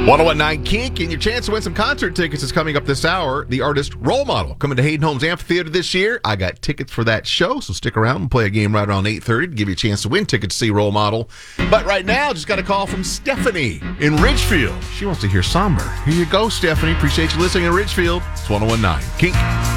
1019 Kink, and your chance to win some concert tickets is coming up this hour. The artist Role Model coming to Hayden Homes Amphitheater this year. I got tickets for that show, so stick around and play a game right around 8:30 to give you a chance to win tickets to see Role Model. But right now, just got a call from Stephanie in Ridgefield. She wants to hear Somber. Here you go, Stephanie. Appreciate you listening in Ridgefield. It's 1019 Kink.